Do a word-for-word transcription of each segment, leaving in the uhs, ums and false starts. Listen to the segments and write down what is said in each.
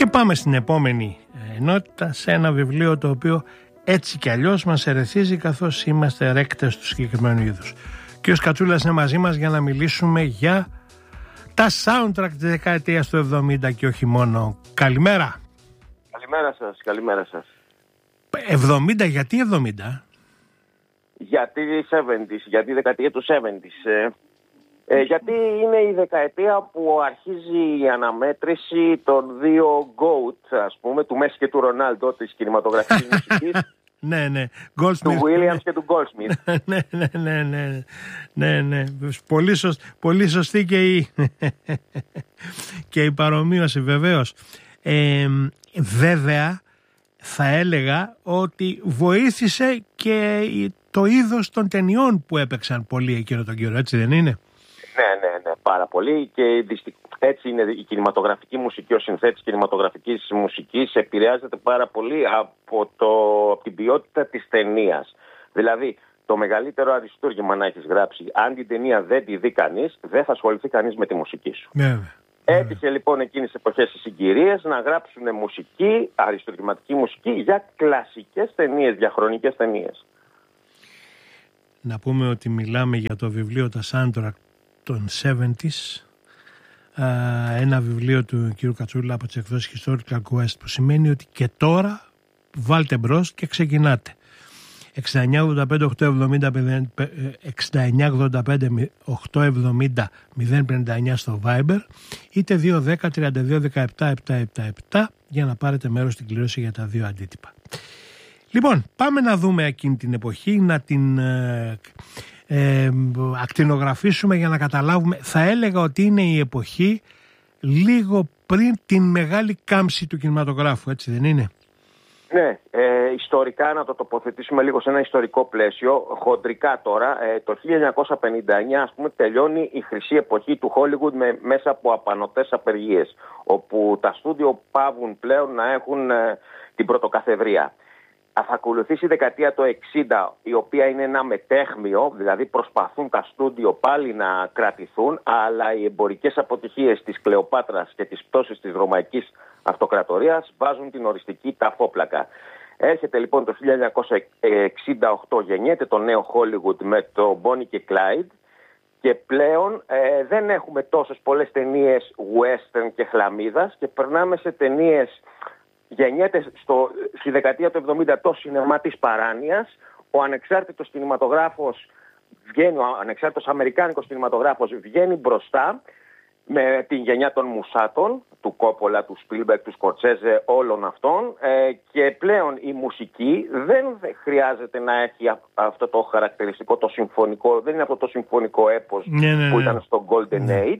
Και πάμε στην επόμενη ενότητα, σε ένα βιβλίο το οποίο έτσι κι αλλιώς μας ερεθίζει καθώς είμαστε ρέκτες του συγκεκριμένου είδους. Ο κ. Κατσούλας είναι μαζί μας για να μιλήσουμε για τα soundtrack της δεκαετίας του εβδομήντα και όχι μόνο. Καλημέρα. Καλημέρα σας, καλημέρα σας. εβδομήντα, γιατί εβδομήντα? Γιατί εβδομήντα, γιατί η δεκαετία του εβδομήντα. Ε, ε, γιατί είναι η δεκαετία που αρχίζει η αναμέτρηση των δύο GOAT, ας πούμε, του Μέση και του Ρονάλντο της κινηματογραφικής μουσικής. Ναι, ναι. Του Williams και του Goldsmith. Ναι, ναι, ναι, ναι, ναι, ναι. Πολύ, σωσ... Πολύ σωστή και η, και η παρομοίωση, βεβαίως. Ε, βέβαια, θα έλεγα ότι βοήθησε και το είδος των ταινιών που έπαιξαν πολύ εκείνο τον καιρό, έτσι δεν είναι? Ναι, ναι, ναι, πάρα πολύ. Και έτσι είναι η κινηματογραφική μουσική, ο συνθέτης κινηματογραφικής μουσικής επηρεάζεται πάρα πολύ από, το, από την ποιότητα της ταινίας. Δηλαδή, το μεγαλύτερο αριστούργημα να έχεις γράψει, αν την ταινία δεν τη δει κανείς, δεν θα ασχοληθεί κανείς με τη μουσική σου. Βέβαια. Έτυχε λοιπόν εκείνες τις εποχές οι συγκυρίες να γράψουν μουσική, αριστουργηματική μουσική για κλασικές ταινίες, για χρονικές ταινίες. Να πούμε ότι μιλάμε για το βιβλίο «Τα soundtrack των εβδομήντα», ένα βιβλίο του κ. Κατσούλα από τις εκδόσεις Historical Quest, που σημαίνει ότι και τώρα βάλτε μπρος και ξεκινάτε. εξήντα εννιά ογδόντα πέντε οκτακόσια εβδομήντα μηδέν πενήντα εννιά στο Viber, είτε δύο δέκα τριάντα δύο δεκαεπτά επτακόσια εβδομήντα επτά για να πάρετε μέρος στην κλήρωση για τα δύο αντίτυπα. Λοιπόν, πάμε να δούμε εκείνη την εποχή, να την ε, ε, ακτινογραφήσουμε για να καταλάβουμε. Θα έλεγα ότι είναι η εποχή λίγο πριν την μεγάλη κάμψη του κινηματογράφου, έτσι δεν είναι? Ναι, ε, ιστορικά να το τοποθετήσουμε λίγο σε ένα ιστορικό πλαίσιο, χοντρικά τώρα, ε, το χίλια εννιακόσια πενήντα εννιά ας πούμε τελειώνει η χρυσή εποχή του Hollywood με, μέσα από απανωτές απεργίες, όπου τα στούντιο πάβουν πλέον να έχουν ε, την πρωτοκαθεδρία. Θα ακολουθήσει η δεκαετία του εξήντα, η οποία είναι ένα μετέχμιο, δηλαδή προσπαθούν τα στούντιο πάλι να κρατηθούν, αλλά οι εμπορικές αποτυχίες της Κλεοπάτρας και της πτώσης της Ρωμαϊκής Αυτοκρατορίας βάζουν την οριστική ταφόπλακα. Έρχεται λοιπόν το χίλια εννιακόσια εξήντα οκτώ, γεννιέται το νέο Hollywood με το Bonnie και Clyde και πλέον ε, δεν έχουμε τόσες πολλές ταινίες western και χλαμίδας και περνάμε σε ταινίες. Γεννιέται στο, στη δεκαετία του εβδομήντα το σινεμά της παράνοιας, ο ανεξάρτητος κινηματογράφος βγαίνει, ο ανεξάρτητος αμερικάνικος κινηματογράφος βγαίνει μπροστά με την γενιά των μουσάτων, του Κόπολα, του Σπίλμπεργκ, του Σκορτσέζε, όλων αυτών ε, και πλέον η μουσική δεν χρειάζεται να έχει αυτό το χαρακτηριστικό, το συμφωνικό, δεν είναι αυτό το συμφωνικό έπος ναι, ναι, ναι. που ήταν στο Golden ναι. Age.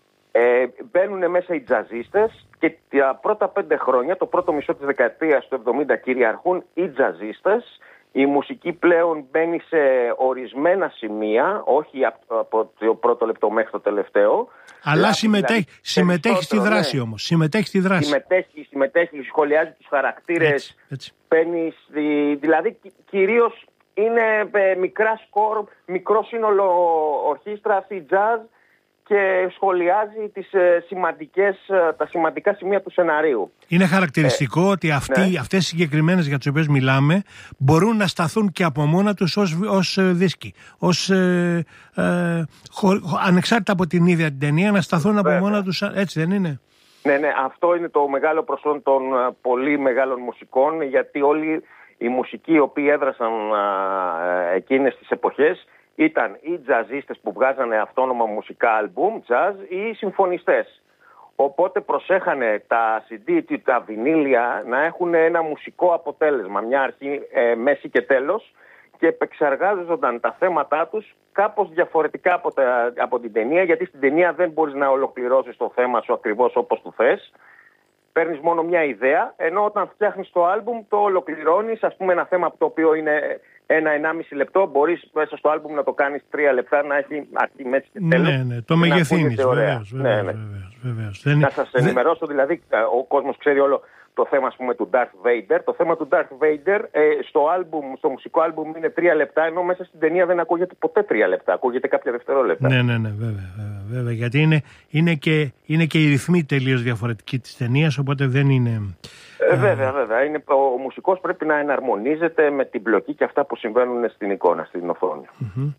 Ε, μπαίνουν μέσα οι τζαζίστες και τα πρώτα πέντε χρόνια, το πρώτο μισό της δεκαετίας του εβδομήντα κυριαρχούν οι τζαζίστες. Η μουσική πλέον μπαίνει σε ορισμένα σημεία, όχι από το πρώτο λεπτό μέχρι το τελευταίο. Αλλά δηλαδή, συμμετέχει, δηλαδή, συμμετέχει στη δράση ναι. όμως. Συμμετέχει στη δράση. Συμμετέχει, συμμετέχει, σχολιάζει τους χαρακτήρες. Έτσι, έτσι. Παίρνει, δηλαδή κυρίως είναι μικρά σκορ, μικρό σύνολο ορχήστρας ή jazz και σχολιάζει τις, ε, σημαντικές, ε, τα σημαντικά σημεία του σεναρίου. Είναι χαρακτηριστικό ε, ότι αυτοί, ναι. αυτές οι συγκεκριμένες για τις οποίες μιλάμε μπορούν να σταθούν και από μόνα τους ως, ως ε, δίσκοι. Ως, ε, ε, χω, ανεξάρτητα από την ίδια την ταινία να σταθούν Βέβαια. από μόνα τους, έτσι δεν είναι? Ναι, ναι, αυτό είναι το μεγάλο προσόν των uh, πολύ μεγάλων μουσικών, γιατί όλοι οι μουσικοί οι οποίοι έδρασαν uh, εκείνες τις εποχές ήταν οι τζαζίστες που βγάζανε αυτόνομα μουσικά άλμπουμ, jazz, ή οι συμφωνιστές. Οπότε προσέχανε τα σι ντι, τα βινίλια να έχουν ένα μουσικό αποτέλεσμα, μια αρχή, ε, μέση και τέλος, και επεξεργάζονταν τα θέματά τους κάπως διαφορετικά από, τα, από την ταινία, γιατί στην ταινία δεν μπορείς να ολοκληρώσεις το θέμα σου ακριβώς όπως του θες. Παίρνεις μόνο μια ιδέα, ενώ όταν φτιάχνεις το άλμπουμ το ολοκληρώνεις, ας πούμε ένα θέμα το οποίο είναι ένα ενάμιση λεπτό, μπορείς μέσα στο άλμπουμ να το κάνεις τρία λεπτά, να έχει αρχή, μέση και τέλος. Ναι, ναι, το μεγεθύνεις, βεβαίως, ναι, ναι. βεβαίως, βεβαίως. Δεν... Να σας ενημερώσω, δηλαδή, ο κόσμος ξέρει όλο το θέμα, ας πούμε, του Darth Vader. Το θέμα του Darth Vader ε, στο, άλμπουμ, στο μουσικό άλμπουμ είναι τρία λεπτά, ενώ μέσα στην ταινία δεν ακούγεται ποτέ τρία λεπτά, ακούγεται κάποια δευτερόλεπτα. Ναι, ναι, ναι, βέβαια, βέβαια, βέβαια, γιατί είναι, είναι, και, είναι και οι ρυθμοί τελείως διαφορετικοί της ταινίας, οπότε δεν είναι... Ε, βέβαια, βέβαια. Είναι, ο μουσικός πρέπει να εναρμονίζεται με την πλοκή και αυτά που συμβαίνουν στην εικόνα, στην οθόνη. Mm-hmm.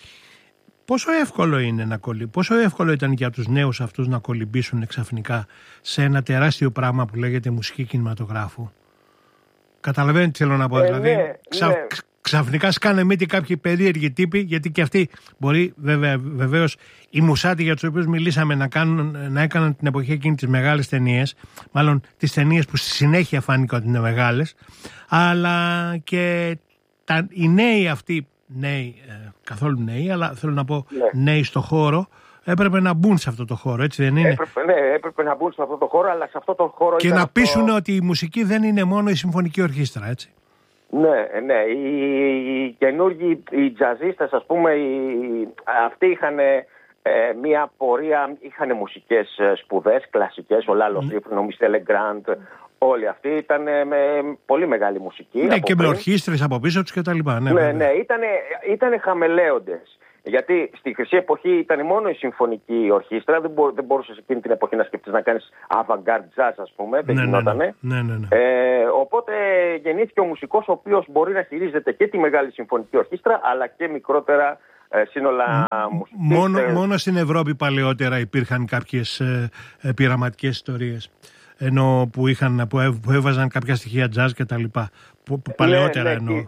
Πόσο εύκολο είναι να κολυ... Πόσο εύκολο ήταν για τους νέους αυτούς να κολυμπήσουν ξαφνικά σε ένα τεράστιο πράγμα που λέγεται μουσική κινηματογράφου? Καταλαβαίνετε τι θέλω να πω? Ε, δηλαδή ναι, ξα... ναι. ξαφνικά σκάνε μύτη κάποιοι περίεργοι τύποι, γιατί και αυτοί μπορεί βέβαια, βεβαίως οι μουσάτοι για τους οποίους μιλήσαμε να, κάνουν, να έκαναν την εποχή εκείνη τις μεγάλες ταινίες, μάλλον τις ταινίες που στη συνέχεια φάνηκε ότι είναι μεγάλες, αλλά και τα... οι νέοι αυτοί, νέοι, ε, καθόλου νέοι, αλλά θέλω να πω ναι. νέοι στο χώρο, έπρεπε να μπουν σε αυτό το χώρο, έτσι δεν είναι? Έπρεπε, ναι, έπρεπε να μπουν σε αυτό το χώρο, αλλά σε αυτό το χώρο και ήταν να αυτό... πείσουν ότι η μουσική δεν είναι μόνο η συμφωνική ορχήστρα, έτσι. Ναι, ναι. Οι, οι καινούργοι, οι τζαζίστες, ας πούμε, οι, αυτοί είχαν ε, μία πορεία, είχαν μουσικές σπουδές, κλασικές, ο Λάλο Σίφρον, ο Μισελ Γκραντ, όλοι αυτοί ήταν με πολύ μεγάλη μουσική. Ναι, και με ορχήστρες από πίσω τους και τα λοιπά. Ναι, ναι, ναι, ήτανε, ήτανε χαμελέοντες. Γιατί στη χρυσή εποχή ήταν μόνο η συμφωνική ορχήστρα, δεν, μπο, δεν μπορούσες εκείνη την εποχή να σκεφτείς να κάνεις avant-garde jazz, ας πούμε, δεν ναι, γινότανε. Ναι, ναι, ναι. Ε, οπότε γεννήθηκε ο μουσικός ο οποίος μπορεί να χειρίζεται και τη μεγάλη συμφωνική ορχήστρα, αλλά και μικρότερα ε, σύνολα μουσικής. Μόνο, μόνο στην Ευρώπη παλαιότερα υπήρχαν κάποιες ε, ε, πειραματικές ιστορίες, ενώ που, είχαν, που, έβ, που έβαζαν κάποια στοιχεία jazz και τα λοιπά, που, που παλαιότερα ναι, ναι, εννοώ.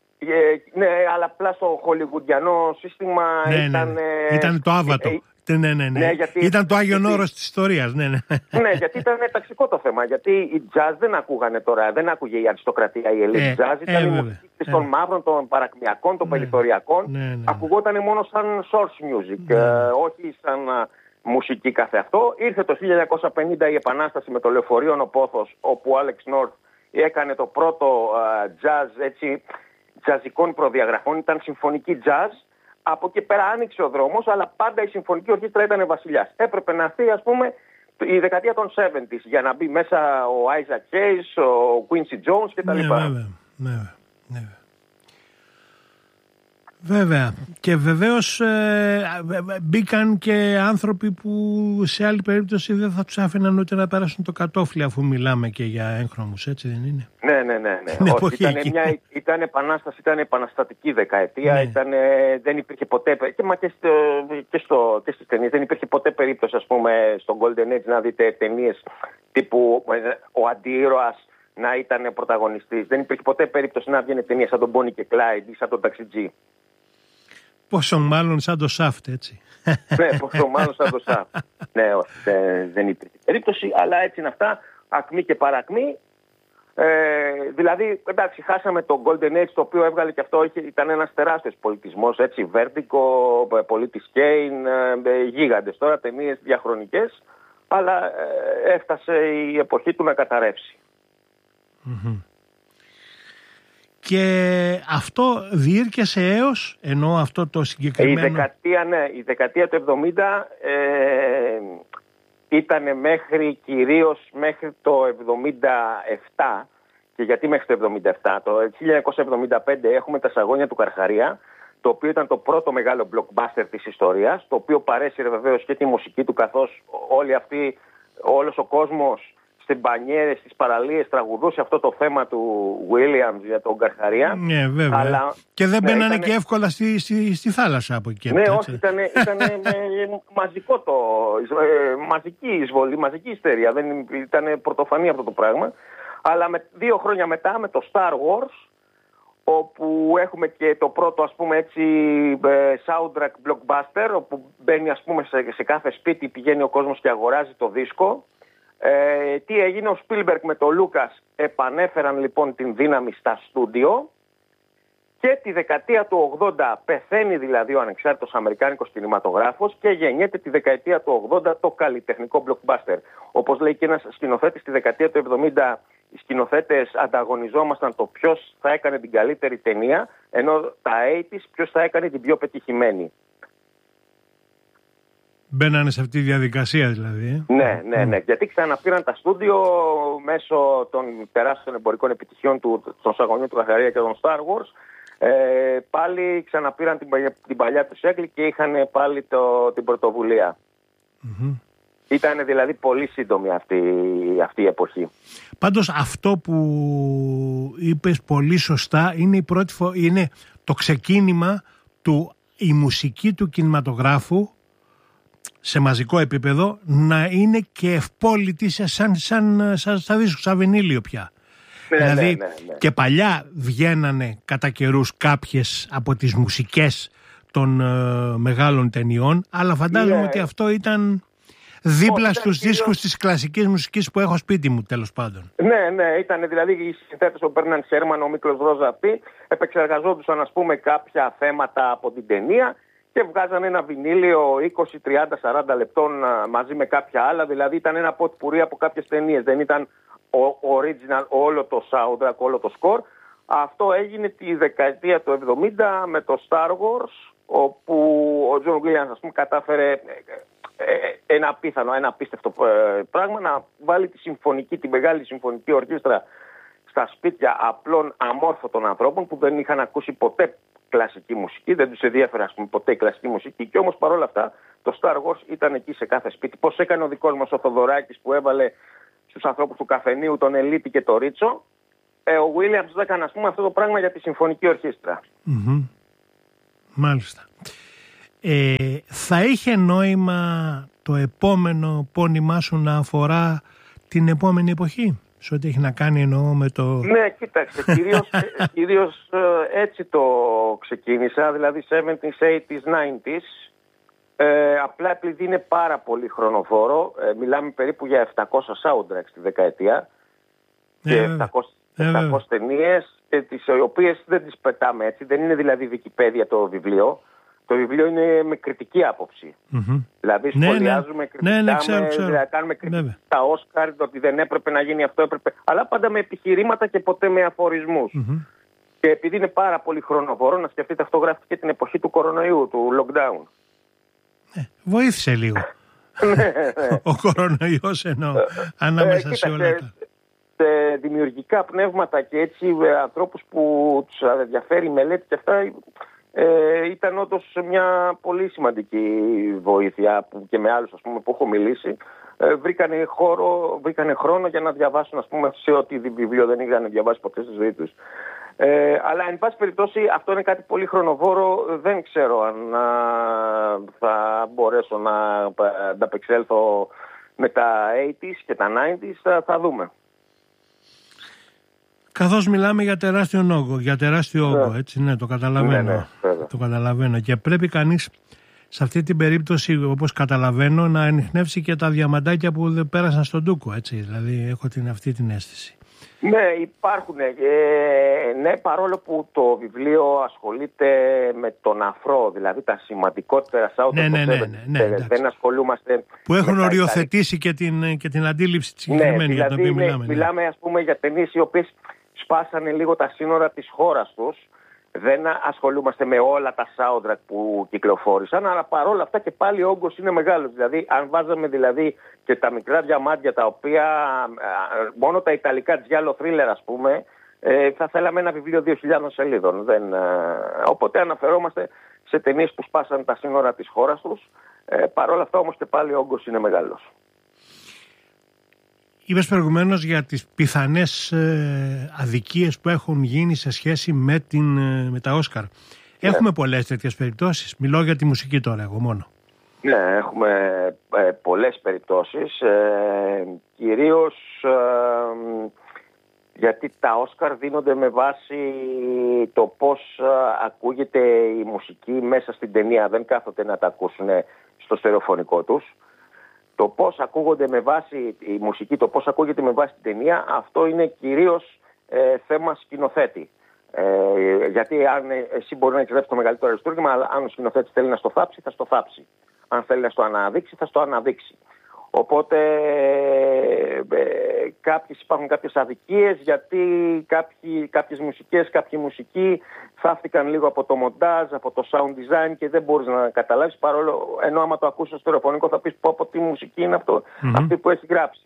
Ε, ναι, αλλά απλά στο χολιγουντιανό σύστημα ναι, ήταν... Ναι, ναι. Ήταν το άβατο. Ε, ε, ναι, ναι, ναι. Ναι, γιατί, ήταν το Άγιον Όρος της ιστορίας. Ναι, ναι. ναι, γιατί ήταν ταξικό το θέμα. Γιατί οι jazz δεν ακούγανε τώρα, δεν άκουγε η αριστοκρατία, η ελίτ. Ε, jazz ήταν ε, η μουσική ε, των ε, μαύρων, των παρακμιακών, των ναι, περιθωριακών. Ναι, ναι, ναι. Ακουγόταν μόνο σαν source music, ναι. ε, όχι σαν uh, μουσική καθεαυτό. Ήρθε το χίλια εννιακόσια πενήντα η Επανάσταση με το Λεωφορείον ο Πόθος, όπου ο Άλεξ Νόρθ έκανε το πρώτο uh, jazz, έτσι, τζαζικών προδιαγραφών, ήταν συμφωνική jazz. Από εκεί πέρα άνοιξε ο δρόμος, αλλά πάντα η συμφωνική ορχήστρα ήταν βασιλιάς. Έπρεπε να έρθει, ας πούμε, η δεκαετία των εβδομήντα για να μπει μέσα ο Άιζακ Χέις, ο Quincy Jones κτλ. Ναι, βέβαια, ναι, ναι. Βέβαια. Και βεβαίως ε, μπήκαν και άνθρωποι που σε άλλη περίπτωση δεν θα τους άφηναν ούτε να πέρασουν το κατόφλι, αφού μιλάμε και για έγχρωμους, έτσι δεν είναι? Ναι, ναι, ναι. ναι. Όχι, ήταν, μια, ήταν επανάσταση, ήταν επαναστατική δεκαετία, ναι. ήταν, δεν υπήρχε ποτέ, και, μα και, στο, και, στο, και στις ταινίες, δεν υπήρχε ποτέ περίπτωση, ας πούμε, στο Golden Age να δείτε ταινίες τύπου ο αντίήρωας να ήταν πρωταγωνιστής. Δεν υπήρχε ποτέ περίπτωση να βγαίνει ταινία σαν τον Bonnie και Clyde ή σαν τον Ταξιτζή. Πόσο μάλλον σαν το Σάφτ, έτσι. Ναι, πόσο μάλλον σαν το Σάφτ. Ναι, όχι, δεν υπήρχε περίπτωση, αλλά έτσι είναι αυτά, ακμή και παρακμή. Ε, δηλαδή, εντάξει, χάσαμε το Golden Age, το οποίο έβγαλε και αυτό, είχε, ήταν ένας τεράστιος πολιτισμός, έτσι, Vertigo, πολίτης Kane, γίγαντες τώρα, ταινίες διαχρονικές, αλλά ε, έφτασε η εποχή του να καταρρεύσει. Mm-hmm. Και αυτό διήρκεσε έως, ενώ αυτό το συγκεκριμένο... Η δεκαετία, ναι, η δεκαετία του εβδομήντα ε, ήταν μέχρι, κυρίως μέχρι το εβδομήντα επτά. Και γιατί μέχρι το εβδομήντα επτά? Το χίλια εννιακόσια εβδομήντα πέντε έχουμε τα Σαγόνια του Καρχαρία, το οποίο ήταν το πρώτο μεγάλο blockbuster της ιστορίας, το οποίο παρέσυρε βεβαίως και τη μουσική του, καθώς όλοι αυτοί, όλος ο κόσμος στις μπανιέρες, στις παραλίες τραγουδούσε αυτό το θέμα του Williams για τον Καρχαρία. Ναι, βέβαια. Αλλά, και δεν μπαίνανε ναι, ήτανε... και εύκολα στη, στη, στη θάλασσα από εκεί. Ναι, έτσι. Όχι, ήταν, ήταν μαζικό το, ε, μαζική εισβολή, μαζική ιστερία. Δεν ήταν πρωτοφανή αυτό το πράγμα. Αλλά με, δύο χρόνια μετά με το Star Wars, όπου έχουμε και το πρώτο, ας πούμε έτσι, soundtrack blockbuster, όπου μπαίνει, ας πούμε, σε, σε κάθε σπίτι, πηγαίνει ο κόσμος και αγοράζει το δίσκο. Ε, τι έγινε? Ο Spielberg με τον Λούκας επανέφεραν λοιπόν την δύναμη στα στούντιο, και τη δεκαετία του ογδόντα πεθαίνει δηλαδή ο ανεξάρτητος αμερικάνικος κινηματογράφος και γεννιέται τη δεκαετία του ογδόντα το καλλιτεχνικό blockbuster. Όπως λέει και ένας σκηνοθέτης, τη δεκαετία του εβδομήντα οι σκηνοθέτες ανταγωνιζόμασταν το ποιος θα έκανε την καλύτερη ταινία, ενώ τα ογδόντα ποιος θα έκανε την πιο πετυχημένη. Μπαίνανε σε αυτή τη διαδικασία δηλαδή. Ε? Ναι, ναι, ναι. Mm. Γιατί ξαναπήραν τα στούντιο μέσω των τεράστιων εμπορικών επιτυχιών του, των Σαγωνιού του Καθαρία και των Star Wars. Ε, πάλι ξαναπήραν την, την παλιά του έγκλη και είχαν πάλι το, την πρωτοβουλία. Mm-hmm. Ήταν δηλαδή πολύ σύντομη αυτή, αυτή η εποχή. Πάντως αυτό που είπες πολύ σωστά είναι, η πρώτη φο... είναι το ξεκίνημα του η μουσική του κινηματογράφου σε μαζικό επίπεδο να είναι και ευπόλυτη σαν, σαν, σαν, σαν, σαν, σαν βινίλιο πια. Ναι, δηλαδή ναι, ναι, ναι. Και παλιά βγαίνανε κατά καιρούς κάποιες από τις μουσικές των ε, μεγάλων ταινιών, αλλά φαντάζομαι ναι. ότι αυτό ήταν δίπλα Όχι, στους δίσκους κυρίως... της κλασικής μουσικής που έχω σπίτι μου, τέλος πάντων. Ναι, ναι, ήταν δηλαδή οι συνθέτες ο Μπέρναν Σέρμαν, ο Μίκλος Ρόζα αυτοί, επεξεργαζόντουσαν ας πούμε κάποια θέματα από την ταινία και βγάζανε ένα βινίλιο είκοσι, τριάντα, σαράντα λεπτών μαζί με κάποια άλλα, δηλαδή ήταν ένα ποτπουρί από κάποιες ταινίες, δεν ήταν original όλο το soundtrack, όλο το score. Αυτό έγινε τη δεκαετία του εβδομήντα με το Star Wars, όπου ο Τζον Γουίλιαμς ας πούμε κατάφερε ένα απίθανο, ένα απίστευτο πράγμα να βάλει τη συμφωνική, τη μεγάλη συμφωνική ορχήστρα στα σπίτια απλών αμόρφωτων ανθρώπων που δεν είχαν ακούσει ποτέ κλασική μουσική, δεν τους ενδιέφερε ας πούμε ποτέ η κλασική μουσική, και όμως παρόλα αυτά το Star Wars ήταν εκεί σε κάθε σπίτι. Πώς έκανε ο δικός μας ο Θοδωράκης που έβαλε στους ανθρώπους του καφενείου τον Ελίτη και το Ρίτσο, ε, ο Williams έκανε ας πούμε αυτό το πράγμα για τη συμφωνική ορχήστρα. Mm-hmm. Μάλιστα. Ε, θα είχε νόημα το επόμενο πόνημά σου να αφορά την επόμενη εποχή, σε ό,τι έχει να κάνει εννοώ με το... Ναι, κοίταξε, κυρίως, κυρίως έτσι το ξεκίνησα, δηλαδή εβδομήντα, ογδόντα, ενενήντα. Ε, απλά επειδή είναι πάρα πολύ χρονοβόρο, ε, μιλάμε περίπου για επτακόσια soundtracks τη δεκαετία ε, και επτακόσιες, ε, επτακόσιες ταινίες, ε, τις οποίες δεν τις πετάμε έτσι, δεν είναι δηλαδή Wikipedia το βιβλίο. Το βιβλίο είναι με κριτική άποψη. Mm-hmm. Δηλαδή σχολιάζουμε, ναι, κριτικά, ναι, ναι, ξέρω, ξέρω. Δηλαδή, κάνουμε κριτικά τα Όσκαρ, ότι δεν έπρεπε να γίνει αυτό, έπρεπε, αλλά πάντα με επιχειρήματα και ποτέ με αφορισμούς. Mm-hmm. Και επειδή είναι πάρα πολύ χρονοβόρο, να σκεφτείτε, αυτό γράφτηκε την εποχή του κορονοϊού, του lockdown. Ναι, βοήθησε λίγο. Ο κορονοϊός εννοώ, ανάμεσα ε, σε όλα τα... Σε δημιουργικά πνεύματα και έτσι ανθρώπους που τους ενδιαφέρει η μελέτη και αυτά, ε, ήταν όντως μια πολύ σημαντική βοήθεια που και με άλλους ας πούμε, που έχω μιλήσει. Ε, βρήκανε, χώρο, βρήκανε χρόνο για να διαβάσουν ας πούμε, σε ό,τι βιβλίο δεν είχαν διαβάσει ποτέ στη ζωή τους. Ε, αλλά εν πάση περιπτώσει αυτό είναι κάτι πολύ χρονοβόρο. Δεν ξέρω αν α, θα μπορέσω να ανταπεξέλθω με τα ογδόντα και τα ενενήντα, θα, θα δούμε. Καθώς μιλάμε για τεράστιο όγκο, για τεράστιο όγκο, yeah. έτσι, ναι, το καταλαβαίνω. Ναι, ναι, το καταλαβαίνω. Και πρέπει κανείς σε αυτή την περίπτωση, όπως καταλαβαίνω, να ανιχνεύσει και τα διαμαντάκια που δεν πέρασαν στον ντούκο, έτσι. Δηλαδή, έχω την, αυτή την αίσθηση. Ναι, υπάρχουν. Ε, ναι, παρόλο που το βιβλίο ασχολείται με τον αφρό, δηλαδή τα σημαντικότερα soundtrack, ναι, ναι, ναι, ναι, ναι, ναι, δεν ασχολούμαστε... Που έχουν οριοθετήσει και την, και την αντίληψη της συγκεκριμένη, ναι, δηλαδή, για την οποία ναι, μιλάμε. Μιλάμε, ναι. ας πούμε, για ταινίες οι οποίες σπάσανε λίγο τα σύνορα της χώρας τους. Δεν ασχολούμαστε με όλα τα soundtrack που κυκλοφόρησαν, αλλά παρόλα αυτά και πάλι ο όγκος είναι μεγάλος. Δηλαδή, αν βάζαμε δηλαδή και τα μικρά διαμάντια, τα οποία μόνο τα ιταλικά giallo thriller, ας πούμε, θα θέλαμε ένα βιβλίο δύο χιλιάδων σελίδων. Δεν, οπότε αναφερόμαστε σε ταινίες που σπάσαν τα σύνορα της χώρας τους. Παρόλα αυτά όμως και πάλι ο όγκος είναι μεγάλος. Είπες προηγουμένως για τις πιθανές ε, αδικίες που έχουν γίνει σε σχέση με, την, ε, με τα Όσκαρ. Ναι. Έχουμε πολλές τέτοιες περιπτώσεις. Μιλώ για τη μουσική τώρα εγώ μόνο. Ναι, έχουμε ε, πολλές περιπτώσεις. Ε, κυρίως ε, γιατί τα Όσκαρ δίνονται με βάση το πώς ε, ακούγεται η μουσική μέσα στην ταινία. Δεν κάθονται να τα ακούσουν στο στερεοφωνικό τους. Το πώς ακούγονται με βάση η μουσική, το πώς ακούγεται με βάση την ταινία, αυτό είναι κυρίως ε, θέμα σκηνοθέτη. Ε, γιατί αν εσύ μπορεί να εξετάσει το μεγαλύτερο αριστούργημα, αλλά αν ο σκηνοθέτης θέλει να στο θάψει, θα στο θάψει. Αν θέλει να στο αναδείξει, θα στο αναδείξει. Οπότε ε, κάποιες, υπάρχουν κάποιες αδικίες, γιατί κάποιοι, κάποιες μουσικές, κάποιοι μουσικοί θαύτηκαν λίγο από το μοντάζ, από το sound design και δεν μπορείς να καταλάβεις, παρόλο ενώ άμα το ακούσεις στο στερεοφωνικό θα πεις πω από τι μουσική είναι αυτό, mm-hmm. αυτή που έχει γράψει.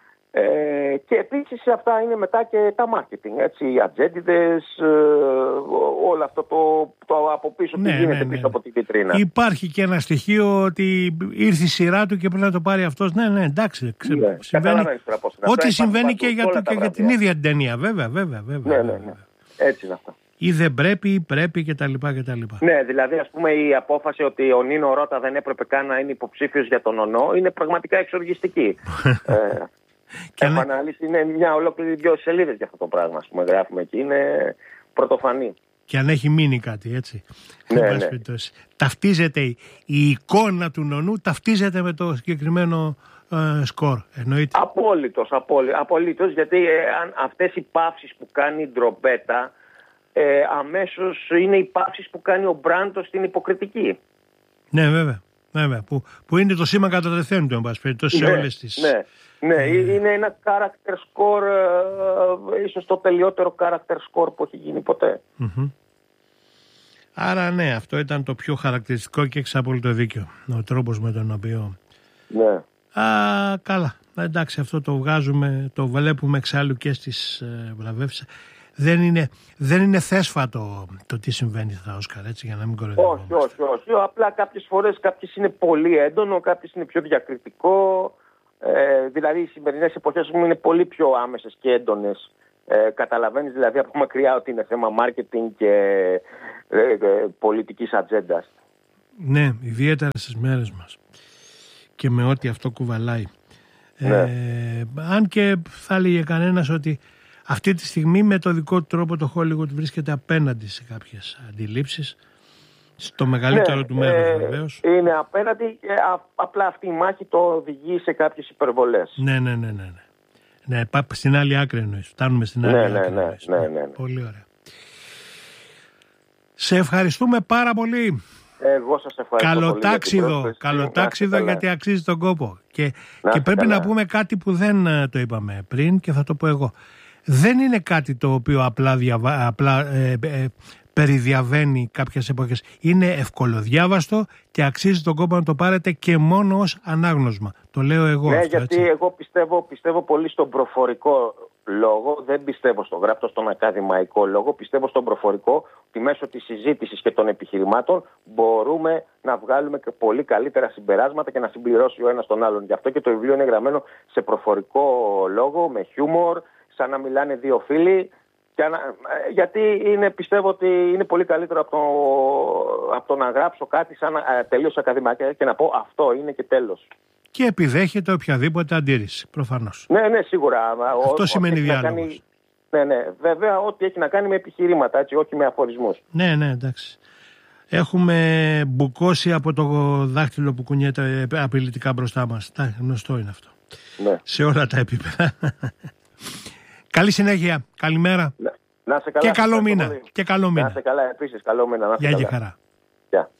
Ε, και επίσης αυτά είναι μετά και τα marketing, έτσι, οι ατζέντιδες, ε, όλο αυτό το, το από πίσω ναι, που γίνεται ναι, ναι. πίσω από την βιτρίνα. Υπάρχει και ένα στοιχείο ότι ήρθε η σειρά του και πρέπει να το πάρει αυτός. Ναι, ναι, εντάξει. Ξε... Ναι, συμβαίνει... Ό,τι συμβαίνει και, για, το, και για την ίδια την ταινία, βέβαια, βέβαια, βέβαια. Ναι, ναι, ναι. Έτσι είναι αυτό. Ή δεν πρέπει, ή πρέπει κτλ. κτλ. Ναι, δηλαδή ας πούμε η απόφαση ότι ο Νίνο Ρώτα δεν έπρεπε καν να είναι υποψήφιος για τον Ονό είναι πραγματικά εξοργιστική. ε, Έχω αναλύσει, είναι μια ολόκληρη δυο σελίδες για αυτό το πράγμα, ας πούμε, γράφουμε εκεί, είναι πρωτοφανή. Και αν έχει μείνει κάτι, έτσι. Ναι, ναι. Ταυτίζεται η εικόνα του νονού, ταυτίζεται με το συγκεκριμένο ε, σκορ, εννοείται. Απόλυτος, απόλυτος, απολύτως, γιατί ε, αν, αυτές οι παύσεις που κάνει η Ντρομπέτα ε, αμέσως είναι οι παύσεις που κάνει ο Μπράντο στην Υποκριτική. Ναι, βέβαια. βέβαια που, που είναι το σήμα κατά τεθέν του, εν πάση περιπτώσει, σε ναι, όλες τις... Ναι. Ναι, mm. είναι ένα character score, ε, ίσως το τελειότερο character score που έχει γίνει ποτέ. Mm-hmm. Άρα ναι, αυτό ήταν το πιο χαρακτηριστικό και έχεις απόλυτο δίκιο. Ο τρόπος με τον οποίο... Ναι. Α, καλά, εντάξει, αυτό το βγάζουμε, το βλέπουμε εξάλλου και στις ε, βραβεύσεις. Δεν είναι, δεν είναι θέσφατο το τι συμβαίνει στα Όσκαρ, έτσι, για να μην κοροϊδεύουμε. Όχι, όχι, όχι. Απλά κάποιες φορές κάποιες είναι πολύ έντονο, κάποιες είναι πιο διακριτικό. Ε, δηλαδή οι σημερινές εποχές είναι πολύ πιο άμεσες και έντονες. Ε, καταλαβαίνεις δηλαδή από μακριά ότι είναι θέμα marketing και ε, ε, πολιτικής ατζέντας. Ναι, ιδιαίτερα στις μέρες μας και με ό,τι αυτό κουβαλάει. Ναι. Ε, αν και θα έλεγε κανένας ότι αυτή τη στιγμή με το δικό του τρόπο το Hollywood βρίσκεται απέναντι σε κάποιες αντιλήψεις, στο μεγαλύτερο ναι, του μέρος ε, βεβαίως. Είναι απέναντι, ε, α, απλά αυτή η μάχη το οδηγεί σε κάποιες υπερβολές. Ναι, ναι, ναι, ναι. Ναι, στην άλλη άκρη εννοείς. Φτάνουμε στην άλλη ναι, άκρη ναι, εννοείς. Ναι, ναι, ναι, ναι. Πολύ ωραία. Σε ευχαριστούμε πάρα πολύ. Εγώ σας ευχαριστώ καλοτάξιδο, πολύ. Καλοτάξιδο γιατί αξίζει τον κόπο. Και, και πρέπει καλά. Να πούμε κάτι που δεν το είπαμε πριν και θα το πω εγώ. Δεν είναι κάτι το οποίο απλά, διαβα... απλά ε, ε, περιδιαβαίνει κάποιες εποχές. Είναι ευκολοδιάβαστο και αξίζει τον κόπο να το πάρετε και μόνο ως ανάγνωσμα. Το λέω εγώ. Ναι, αυτό, γιατί έτσι. εγώ πιστεύω, πιστεύω πολύ στον προφορικό λόγο. Δεν πιστεύω στον γραπτό, στον ακαδημαϊκό λόγο. Πιστεύω στον προφορικό, ότι μέσω της συζήτησης και των επιχειρημάτων μπορούμε να βγάλουμε και πολύ καλύτερα συμπεράσματα και να συμπληρώσει ο ένας τον άλλον. Γι' αυτό και το βιβλίο είναι γραμμένο σε προφορικό λόγο, με χιούμορ, σαν να μιλάνε δύο φίλοι. Γιατί είναι, πιστεύω ότι είναι πολύ καλύτερο από το, από το να γράψω κάτι σαν τελείως ακαδημαϊκά και να πω αυτό είναι και τέλος. Και επιδέχεται οποιαδήποτε αντίρρηση, προφανώς. Ναι, ναι, σίγουρα. Αυτό ο, σημαίνει διάλογος. Κάνει, ναι, ναι, βέβαια ό,τι έχει να κάνει με επιχειρήματα, έτσι, όχι με αφορισμούς. Ναι, ναι, εντάξει. Έχουμε μπουκώσει από το δάχτυλο που κουνιέται απειλητικά μπροστά μας. Τα, γνωστό είναι αυτό. Ναι. Σε όλα τα επίπεδα. Καλή συνέχεια. Καλημέρα. Να, να σε καλά. Και καλό μήνα. Και καλό μήνα. Να σε καλά επίσης. Καλό μήνα. Να σε Γεια καλά. και χαρά. Γεια.